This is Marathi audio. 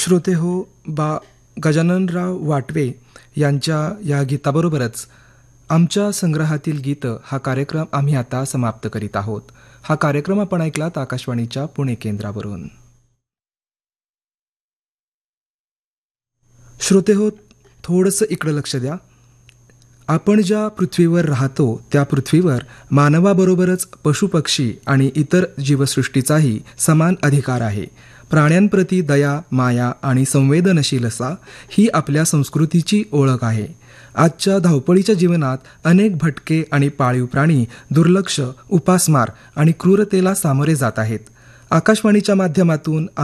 श्रोते हो, गजाननराव वाटवे यांच्या या गीताबरोबरच आमच्या संग्रहातील गीतं हा कार्यक्रम आम्ही आता समाप्त करीत आहोत. हा कार्यक्रम आपण ऐकलात आकाशवाणीच्या पुणे केंद्रावरून. श्रोते हो, थोडंसं इकडं लक्ष द्या. आपण ज्या पृथ्वीवर राहतो त्या पृथ्वीवर मानवाबरोबरच पशुपक्षी आणि इतर जीवसृष्टीचाही समान अधिकार आहे. प्राण्यांप्रती दया, माया आणि संवेदनशीलता ही आपल्या संस्कृतीची ओळख आहे. आजच्या धावपळीच्या जीवनात अनेक भटके आणि पाळीव प्राणी दुर्लक्ष, उपासमार आणि क्रूरतेला सामोरे जात आहेत. आकाशवाणीच्या माध्यमातून